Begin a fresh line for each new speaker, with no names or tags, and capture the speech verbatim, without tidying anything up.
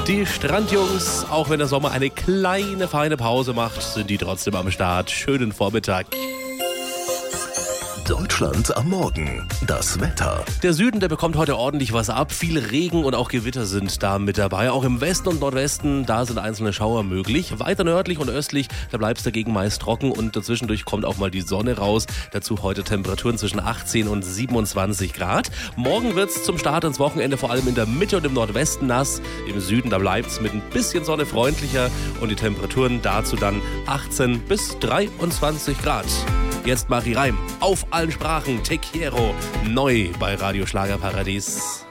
Die Strandjungs, auch wenn der Sommer eine kleine, feine Pause macht, sind die trotzdem am Start. Schönen Vormittag.
Deutschland am Morgen. Das Wetter.
Der Süden, der bekommt heute ordentlich was ab. Viel Regen und auch Gewitter sind da mit dabei. Auch im Westen und Nordwesten, da sind einzelne Schauer möglich. Weiter nördlich und östlich, da bleibt es dagegen meist trocken und dazwischendurch kommt auch mal die Sonne raus. Dazu heute Temperaturen zwischen achtzehn und siebenundzwanzig Grad. Morgen wird es zum Start ins Wochenende vor allem in der Mitte und im Nordwesten nass. Im Süden, da bleibt es mit ein bisschen Sonne freundlicher und die Temperaturen dazu dann achtzehn bis dreiundzwanzig Grad. Jetzt Marie Reim, auf allen Sprachen, Te Quiero, neu bei Radio Schlagerparadies.